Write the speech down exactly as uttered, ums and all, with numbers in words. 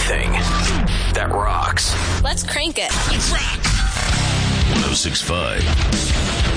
everything that rocks. Let's crank it. Let's rock. one oh six point five